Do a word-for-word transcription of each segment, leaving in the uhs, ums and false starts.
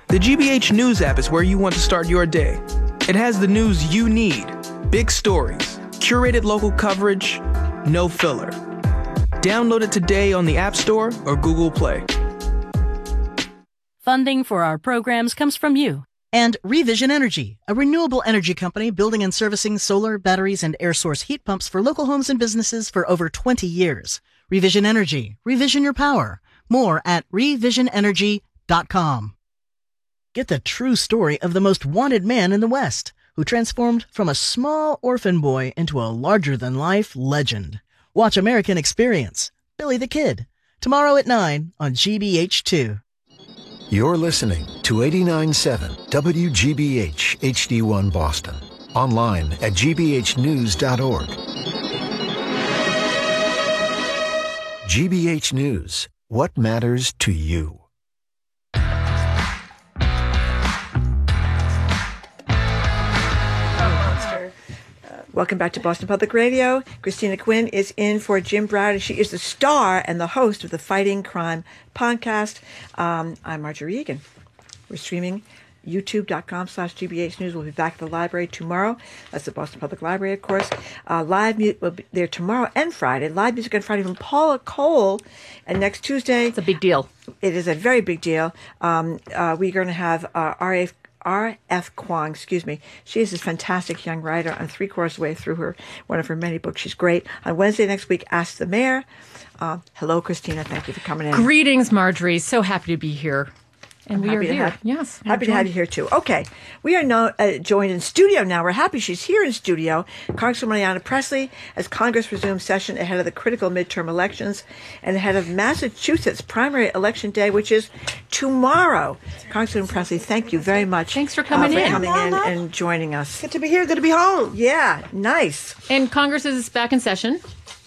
The G B H News app is where you want to start your day. It has the news you need, big stories, curated local coverage, no filler. Download it today on the App Store or Google Play. Funding for our programs comes from you. And Revision Energy, a renewable energy company building and servicing solar, batteries, and air source heat pumps for local homes and businesses for over twenty years. Revision Energy. Revision your power. More at revision energy dot com. Get the true story of the most wanted man in the West, who transformed from a small orphan boy into a larger-than-life legend. Watch American Experience, Billy the Kid, tomorrow at nine on G B H two. You're listening to eighty-nine point seven W G B H H D one Boston. Online at g b h news dot org. G B H News. What matters to you? Welcome back to Boston Public Radio. Christina Quinn is in for Jim Browder. She is the star and the host of the Fighting Crime podcast. Um, I'm Marjorie Egan. We're streaming youtube.com slash GBH News. We'll be back at the library tomorrow. That's the Boston Public Library, of course. Uh, live music will be there tomorrow and Friday. Live music on Friday from Paula Cole. And next Tuesday... It's a big deal. It is a very big deal. Um, uh, we're going to have uh, R A R F Kuang, excuse me. She is a fantastic young writer. I'm three quarters of the way through her one of her many books. She's great. On Wednesday next week, Ask the Mayor. Uh, hello, Christina. Thank you for coming in. Greetings, Marjorie. So happy to be here. And I'm we are here. Have, yes. Happy to have you here, too. Okay. We are now uh, joined in studio now. We're happy she's here in studio. Congresswoman Ayanna Pressley, as Congress resumes session ahead of the critical midterm elections and ahead of Massachusetts primary election day, which is tomorrow. Congresswoman Pressley, thank you very much. Thanks for coming uh, for in. coming in and joining us. Good to be here. Good to be home. Yeah. Nice. And Congress is back in session.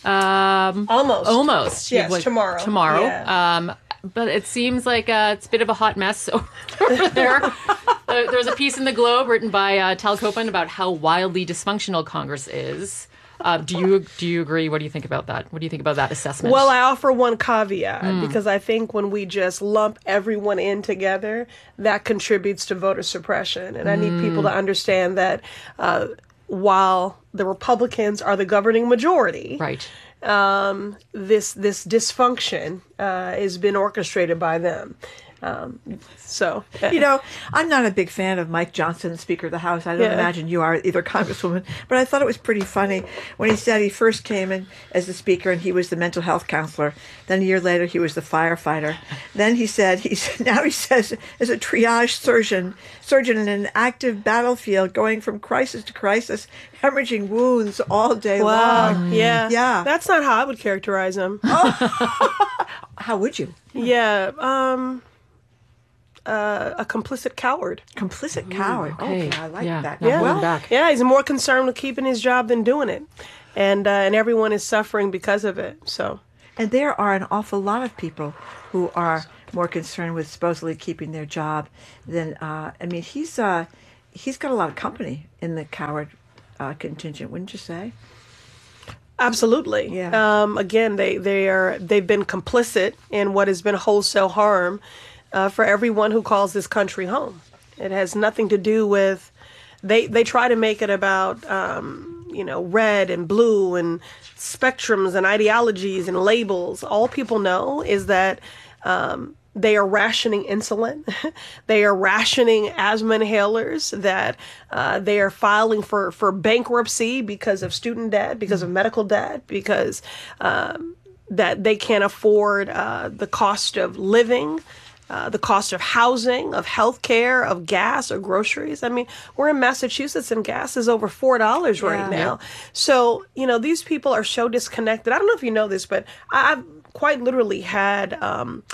Um, almost. Almost. Yes, like, tomorrow. Tomorrow. Yeah. Um, but it seems like uh, it's a bit of a hot mess over there. uh, there's a piece in the Globe written by uh, Tal Copeland about how wildly dysfunctional Congress is. Uh, do you do you agree? What do you think about that? What do you think about that assessment? Well, I offer one caveat Mm. because I think when we just lump everyone in together, that contributes to voter suppression. And I need people to understand that uh, while the Republicans are the governing majority, right. Um, this this dysfunction uh, has been orchestrated by them. Um, so, you know, I'm not a big fan of Mike Johnson, Speaker of the House. I don't Yeah. imagine you are either, Congresswoman. But I thought it was pretty funny when he said he first came in as the Speaker and he was the mental health counselor. Then a year later, he was the firefighter. Then he said, he's now he says, as a triage surgeon, surgeon in an active battlefield, going from crisis to crisis, hemorrhaging wounds all day wow, long. yeah, Yeah. That's not how I would characterize him. How would you? Yeah, um, uh, a complicit coward. Complicit coward. okay. Okay, I like Yeah. that. Not Yeah, holding back. yeah, he's more concerned with keeping his job than doing it, and uh, and everyone is suffering because of it. So, And there are an awful lot of people who are more concerned with supposedly keeping their job than. Uh, I mean, he's uh, he's got a lot of company in the coward uh, contingent, wouldn't you say? absolutely. Yeah. Um, again, they they are they've been complicit in what has been wholesale harm uh, for everyone who calls this country home. It has nothing to do with. They they try to make it about um, you know red and blue and spectrums and ideologies and labels. All people know is that. Um, They are rationing insulin. They are rationing asthma inhalers. That uh, they are filing for, for bankruptcy because of student debt, because of medical debt, because um, that they can't afford uh, the cost of living, uh, the cost of housing, of health care, of gas or groceries. I mean, we're in Massachusetts and gas is over four dollars right Yeah. now. So, you know, these people are so disconnected. I don't know if you know this, but I- I've quite literally had... Um,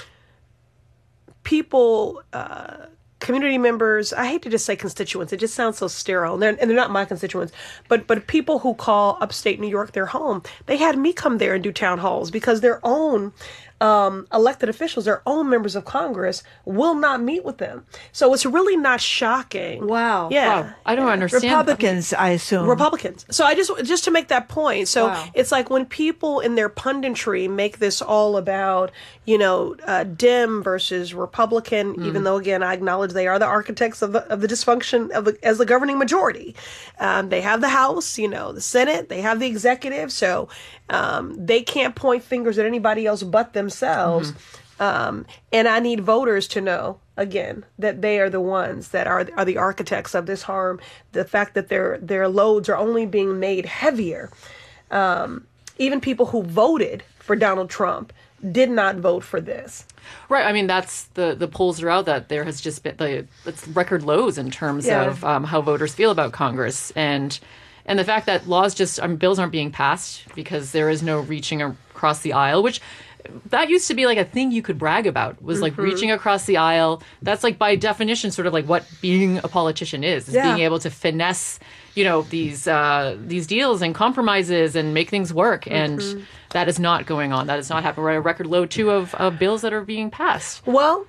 people, uh, community members, I hate to just say constituents, it just sounds so sterile, and they're, and they're not my constituents, but but people who call upstate New York their home, they had me come there and do town halls because their own um, elected officials, their own members of Congress, will not meet with them. So it's really not shocking. Wow. Yeah. Wow. I don't understand. Republicans, I assume. Republicans. So I just just to make that point. So Wow. it's like when people in their punditry make this all about, you know, uh, Dem versus Republican, Mm. even though again I acknowledge they are the architects of the of the dysfunction of the, as the governing majority. Um, they have the House, you know, the Senate, they have the executive, so um, they can't point fingers at anybody else but themselves. Mm-hmm. Um, and I need voters to know, again, that they are the ones that are are the architects of this harm. The fact that their their loads are only being made heavier. Um, even people who voted for Donald Trump did not vote for this. Right. I mean, that's the, the polls are out that there has just been the it's record lows in terms Yeah. of um, how voters feel about Congress. And and the fact that laws just, um, bills aren't being passed because there is no reaching across the aisle, which that used to be like a thing you could brag about, was like Mm-hmm. reaching across the aisle. That's like by definition sort of like what being a politician is, is Yeah. being able to finesse, you know, these uh, these deals and compromises and make things work. And Mm-hmm. that is not going on. That is not happening. We're at a record low, too, of, of bills that are being passed. Well,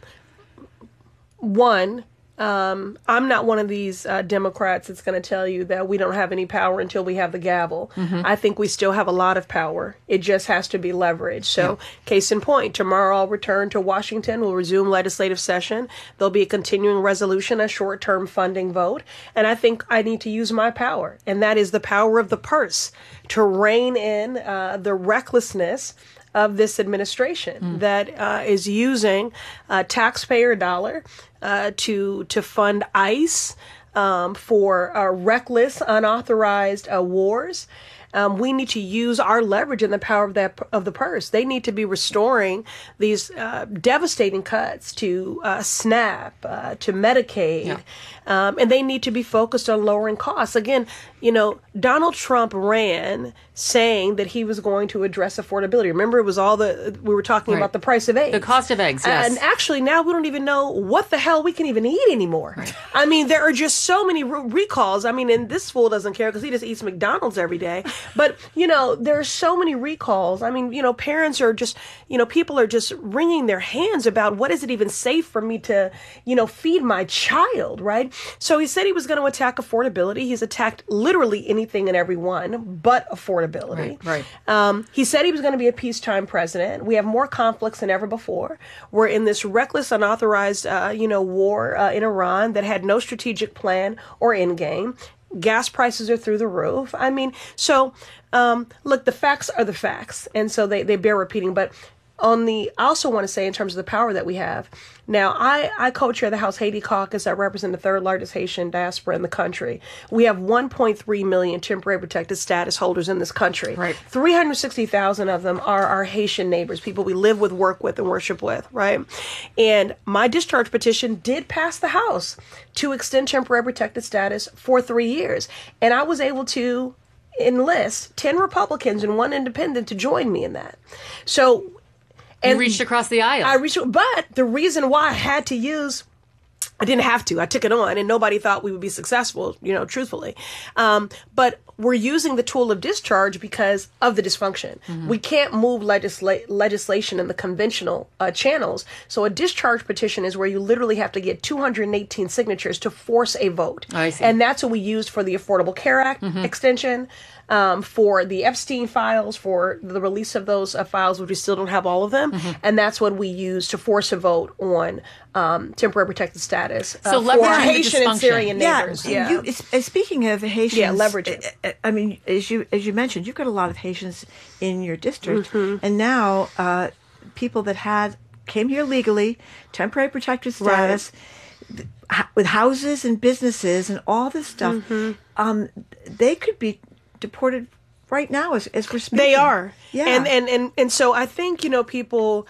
one, um, I'm not one of these uh, Democrats that's going to tell you that we don't have any power until we have the gavel. Mm-hmm. I think we still have a lot of power. It just has to be leveraged. So, case in point, tomorrow I'll return to Washington. We'll resume legislative session. There'll be a continuing resolution, a short-term funding vote. And I think I need to use my power, and that is the power of the purse, to rein in uh, the recklessness of this administration that uh, is using uh, taxpayer dollar uh, to to fund ICE um, for uh, reckless, unauthorized uh, wars. Um, we need to use our leverage and the power of that of the purse. They need to be restoring these uh, devastating cuts to uh, SNAP, uh, to Medicaid, Yeah. um, and they need to be focused on lowering costs. Again, you know, Donald Trump ran saying that he was going to address affordability. Remember, it was all the we were talking Right. about the price of eggs, The cost of eggs, yes. and actually now we don't even know what the hell we can even eat anymore. I mean, there are just so many re- recalls. I mean, and this fool doesn't care because he just eats McDonald's every day. But, you know, there are so many recalls. I mean, you know, parents are just, you know, people are just wringing their hands about what is it even safe for me to, you know, feed my child, right? So he said he was going to attack affordability. He's attacked literally anything and everyone but affordability. Right, right. Um, he said he was going to be a peacetime president. We have more conflicts than ever before. We're in this reckless, unauthorized, uh, you know, war uh, in Iran that had no strategic plan or end game. Gas prices are through the roof. I mean, so um, look, the facts are the facts, and so they, they bear repeating. But on the, I also want to say in terms of the power that we have. Now, I, I co-chair the House Haiti Caucus. I represent the third largest Haitian diaspora in the country. We have one point three million temporary protected status holders in this country. Right. three hundred sixty thousand of them are our Haitian neighbors, people we live with, work with, and worship with, right? And my discharge petition did pass the House to extend temporary protected status for three years. And I was able to enlist ten Republicans and one independent to join me in that. So, You reached across the aisle. I reached, but the reason why I had to use, I didn't have to. I took it on, and nobody thought we would be successful, you know, truthfully. Um, but we're using the tool of discharge because of the dysfunction. Mm-hmm. We can't move legisla- legislation in the conventional uh, channels. So a discharge petition is where you literally have to get two hundred eighteen signatures to force a vote. I see. And that's what we used for the Affordable Care Act mm-hmm. extension. Um, for the Epstein files, for the release of those uh, files, which we still don't have all of them. Mm-hmm. And that's what we use to force a vote on um, temporary protected status uh, So for leveraging the Haitian and dysfunction. Syrian Yeah, neighbors. and Yeah. You, it's- uh, speaking of Haitians, Yeah, leverage it. uh, uh, I mean, as you as you mentioned, you've got a lot of Haitians in your district, Mm-hmm. and now uh, people that had came here legally, temporary protected status, th- ha- with houses and businesses and all this stuff, Mm-hmm. um, they could be deported right now as, as we're speaking. They are. Yeah. And, and, and, and so I think, you know, people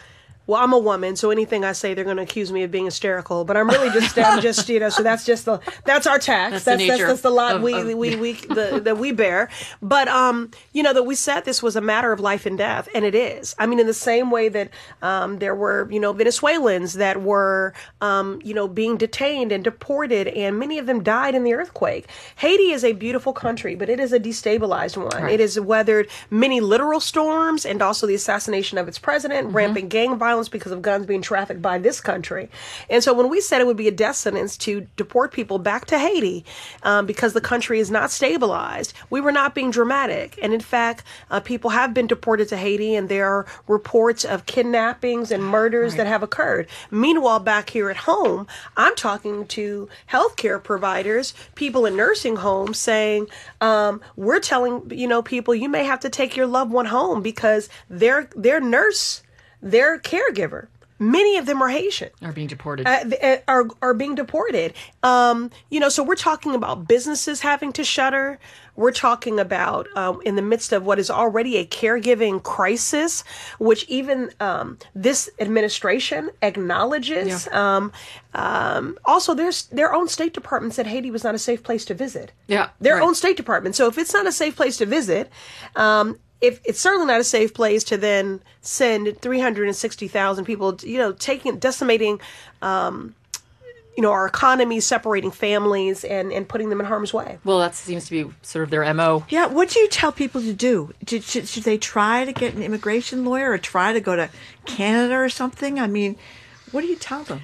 well, I'm a woman, so anything I say, they're going to accuse me of being hysterical. But I'm really just, I'm just, you know, so that's just the, that's our tax. That's, that's the, that's, nature that's the lot of, we, of, we, we, the, that we bear. But, um, you know, that we said this was a matter of life and death, and it is. I mean, in the same way that, um, there were, you know, Venezuelans that were, um, you know, being detained and deported, and many of them died in the earthquake. Haiti is a beautiful country, but it is a destabilized one. Right. It has weathered many literal storms, and also the assassination of its president, mm-hmm. rampant gang violence because of guns being trafficked by this country. And so when we said it would be a death sentence to deport people back to Haiti um, because the country is not stabilized, we were not being dramatic. And in fact, uh, people have been deported to Haiti, and there are reports of kidnappings and murders right. that have occurred. Meanwhile, back here at home, I'm talking to healthcare providers, people in nursing homes saying, um, we're telling, you know, people, you may have to take your loved one home because their, their nurse, their caregiver, many of them are Haitian. Are being deported. Uh, are are being deported. Um, you know, so we're talking about businesses having to shutter. We're talking about um, in the midst of what is already a caregiving crisis, which even um, this administration acknowledges. Yeah. Um, um, also, there's their own State Department said Haiti was not a safe place to visit. Yeah, their right. own State Department. So if it's not a safe place to visit, um, if it's certainly not a safe place to then send three hundred sixty thousand people, you know, taking, decimating, um, you know, our economy, separating families and, and putting them in harm's way. Well, that seems to be sort of their M O. Yeah. What do you tell people to do? Should, should, should they try to get an immigration lawyer or try to go to Canada or something? I mean, what do you tell them?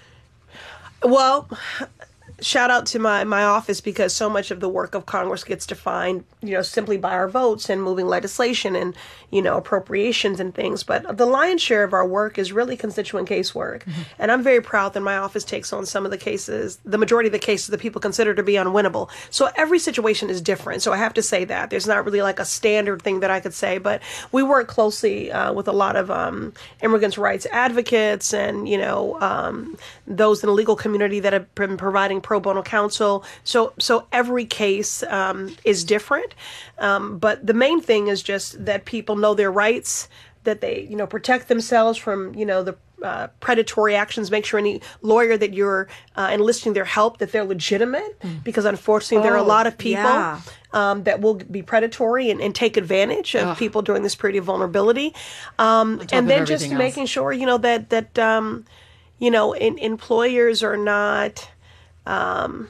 Well, shout out to my, my office, because so much of the work of Congress gets defined, you know, simply by our votes and moving legislation and, you know, appropriations and things. But the lion's share of our work is really constituent casework. Mm-hmm. And I'm very proud that my office takes on some of the cases, the majority of the cases that people consider to be unwinnable. So every situation is different. So I have to say that. There's not really like a standard thing that I could say, but we work closely uh, with a lot of um, immigrants' rights advocates and, you know, um, those in the legal community that have been providing pro bono counsel. So, so every case um, is different. Um, but the main thing is just that people know their rights, that they, you know, protect themselves from, you know, the uh, predatory actions, make sure any lawyer that you're uh, enlisting their help, that they're legitimate, mm. because unfortunately oh, there are a lot of people yeah. um, that will be predatory and, and take advantage of Ugh. people during this period of vulnerability. Um, and then just else. making sure, you know, that, that um, you know, in, employers are not um,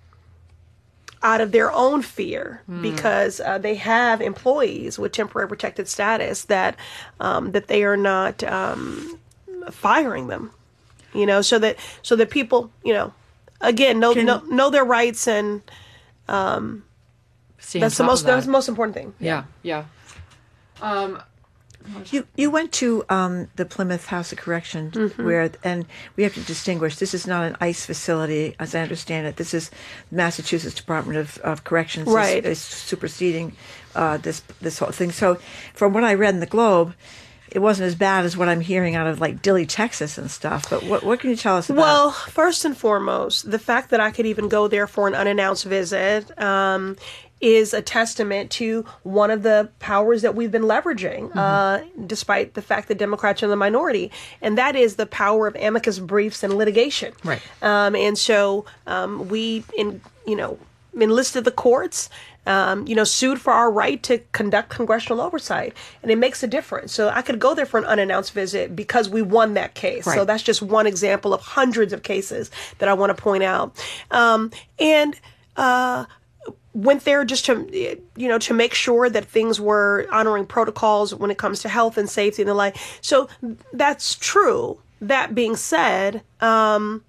out of their own fear mm. because uh, they have employees with temporary protected status that um, that they are not um, firing them, you know, so that so that people, you know, again, know Can, know, know their rights, and um, that's the most that. that's the most important thing. Yeah, yeah. Um, You you went to um, the Plymouth House of Correction, mm-hmm. where, and we have to distinguish, this is not an ICE facility, as I understand it. This is Massachusetts Department of, of Corrections right. is, is superseding uh, this this whole thing. So from what I read in the Globe, it wasn't as bad as what I'm hearing out of like Dilley, Texas and stuff. But what what can you tell us about? Well, first and foremost, the fact that I could even go there for an unannounced visit um, is a testament to one of the powers that we've been leveraging, mm-hmm. uh, despite the fact that Democrats are in the minority, and that is the power of amicus briefs and litigation. Right. Um, and so um, we, in you know, enlisted the courts. Um, you know, sued for our right to conduct congressional oversight, and it makes a difference. So I could go there for an unannounced visit because we won that case. Right. So that's just one example of hundreds of cases that I want to point out. Um, and uh, went there just to, you know, to make sure that things were honoring protocols when it comes to health and safety and the like. So that's true. That being said, um,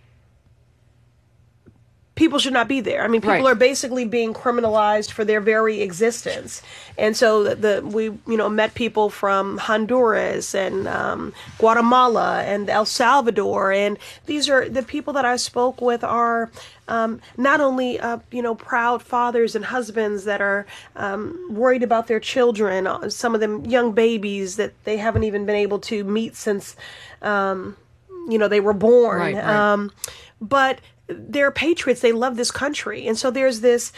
people should not be there. I mean, people right. are basically being criminalized for their very existence. And so the, the we, you know, met people from Honduras and um, Guatemala and El Salvador. And these are the people that I spoke with are um, not only, uh, you know, proud fathers and husbands that are um, worried about their children, some of them young babies that they haven't even been able to meet since, um, you know, they were born. Right, right. Um, but they're patriots. They love this country. And so there's this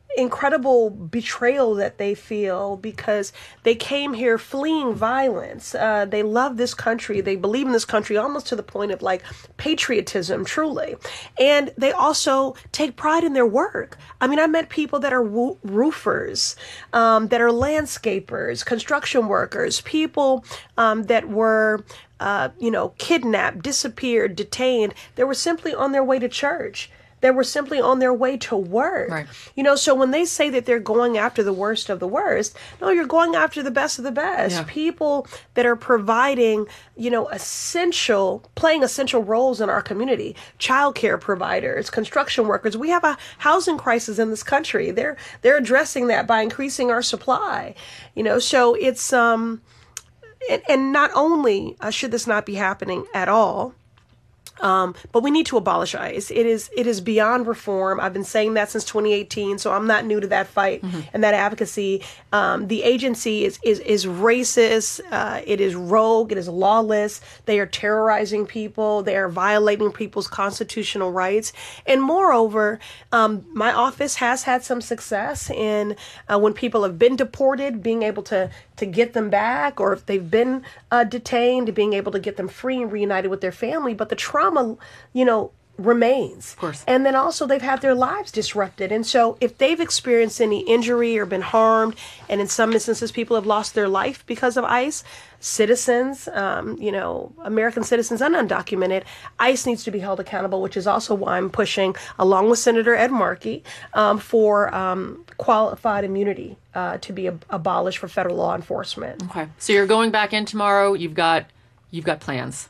incredible betrayal that they feel because they came here fleeing violence. Uh, they love this country. They believe in this country almost to the point of like patriotism, truly. And they also take pride in their work. I mean, I met people that are wo- roofers, um, that are landscapers, construction workers, people um, that were uh, you know, kidnapped, disappeared, detained. They were simply on their way to church. They were simply on their way to work. Right. You know, so when they say that they're going after the worst of the worst, no, you're going after the best of the best. Yeah. People that are providing, you know, essential, playing essential roles in our community. Childcare providers, construction workers. We have a housing crisis in this country. They're they're addressing that by increasing our supply. You know, so it's um and, and not only uh, should this not be happening at all, Um, but we need to abolish ICE. It is it is beyond reform. I've been saying that since twenty eighteen, so I'm not new to that fight mm-hmm. and that advocacy. Um, the agency is is is racist. Uh, it is rogue. It is lawless. They are terrorizing people. They are violating people's constitutional rights. And moreover, um, my office has had some success in uh, when people have been deported, being able to to get them back, or if they've been uh, detained, being able to get them free and reunited with their family. But the trauma, you know, remains. Of course. And then also they've had their lives disrupted. And so if they've experienced any injury or been harmed, and in some instances people have lost their life because of ICE, citizens, um, you know, American citizens and undocumented, ICE needs to be held accountable, which is also why I'm pushing, along with Senator Ed Markey, um, for um, qualified immunity uh, to be ab- abolished for federal law enforcement. Okay. So you're going back in tomorrow. You've got you've got plans.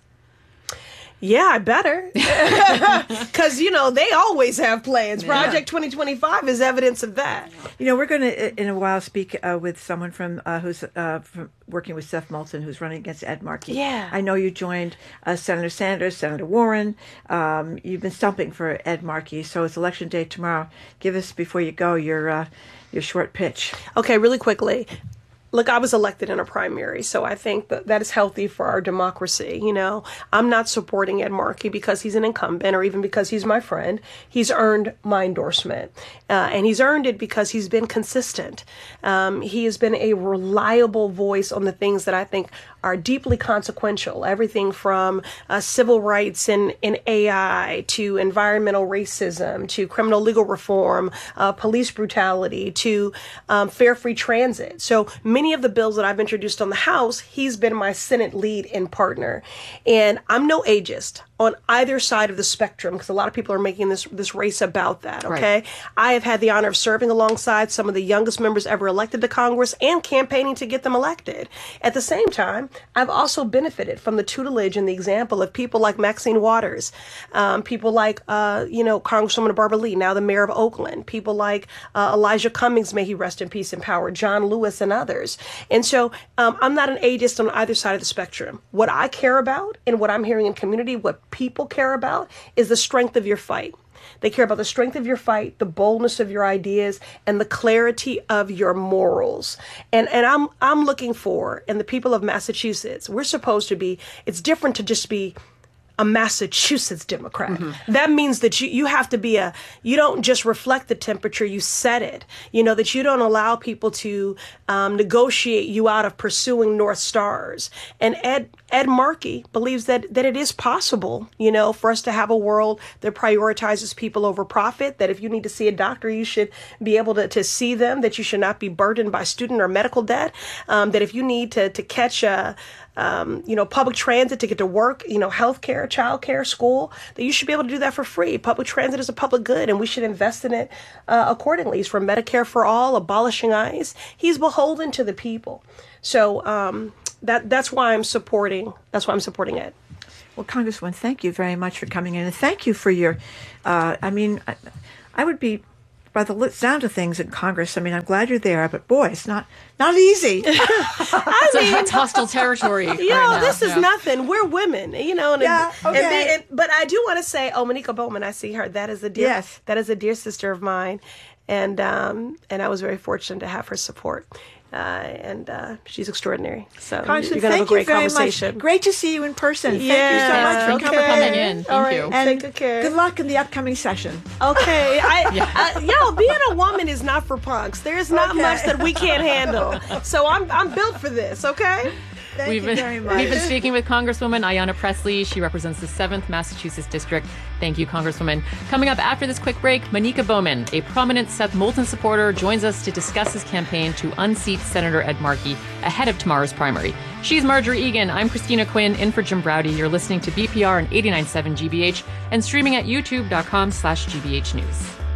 Yeah, I better. Because, you know, they always have plans. Yeah. Project twenty twenty-five is evidence of that. You know, we're going to, in a while, speak uh, with someone from uh, who's uh, from working with Seth Moulton, who's running against Ed Markey. Yeah. I know you joined uh, Senator Sanders, Senator Warren. Um, you've been stumping for Ed Markey, so it's election day tomorrow. Give us, before you go, your uh, your short pitch. Okay, really quickly. Look, I was elected in a primary, so I think that that is healthy for our democracy. You know, I'm not supporting Ed Markey because he's an incumbent or even because he's my friend. He's earned my endorsement, uh, and he's earned it because he's been consistent. Um, he has been a reliable voice on the things that I think are deeply consequential. Everything from uh, civil rights and, and A I to environmental racism to criminal legal reform, uh, police brutality to um, fair free transit. So many of the bills that I've introduced on the House, he's been my Senate lead and partner. And I'm no ageist on either side of the spectrum, because a lot of people are making this this race about that, okay? Right. I have had the honor of serving alongside some of the youngest members ever elected to Congress and campaigning to get them elected. At the same time, I've also benefited from the tutelage and the example of people like Maxine Waters, um, people like, uh, you know, Congresswoman Barbara Lee, now the mayor of Oakland, people like uh, Elijah Cummings, may he rest in peace and power, John Lewis, and others. And so um, I'm not an ageist on either side of the spectrum. What I care about and what I'm hearing in community, what people care about, is the strength of your fight. They care about the strength of your fight, the boldness of your ideas, and the clarity of your morals. And and I'm I'm looking for, and the people of Massachusetts, we're supposed to be, it's different to just be a Massachusetts Democrat. Mm-hmm. That means that you, you have to be a, you don't just reflect the temperature, you set it. You know, that you don't allow people to um, negotiate you out of pursuing North Stars. And Ed Ed Markey believes that that it is possible, you know, for us to have a world that prioritizes people over profit, that if you need to see a doctor, you should be able to, to see them, that you should not be burdened by student or medical debt, um, that if you need to, to catch a, Um, you know, public transit to get to work, you know, healthcare, childcare, school, that you should be able to do that for free. Public transit is a public good, and we should invest in it uh, accordingly. He's for Medicare for all, abolishing ICE. He's beholden to the people. So um, that that's why I'm supporting. That's why I'm supporting it. Well, Congresswoman, thank you very much for coming in, and thank you for your. Uh, I mean, I, I would be. By the sound of things in Congress, I mean, I'm glad you're there, but boy, it's not not easy. I mean, it's hostile territory. You know, right this is yeah. nothing. We're women, you know. And, yeah, okay. and, they, and but I do want to say, oh, Monica Bowman, I see her. That is a dear, yes. that is a dear sister of mine, and um, and I was very fortunate to have her support. uh, and uh, she's extraordinary. So Congressman, you're going to have a thank you great very conversation. much. Great to see you in person. Thank you so Yeah, much for Thank you coming for coming in. in. Thank All right, you. And take good care. good luck in the upcoming session. Okay, I, I, yo, being a woman is not for punks. There's not Okay. much that we can't handle. So I'm I'm built for this. Okay. Thank We've you been, very much. we've been speaking with Congresswoman Ayanna Pressley. She represents the seventh Massachusetts District. Thank you, Congresswoman. Coming up after this quick break, Monica Bowman, a prominent Seth Moulton supporter, joins us to discuss his campaign to unseat Senator Ed Markey ahead of tomorrow's primary. She's Marjorie Egan. I'm Christina Quinn, in for Jim Browdy. You're listening to B P R and eighty-nine point seven G B H and streaming at youtube.com slash GBH News.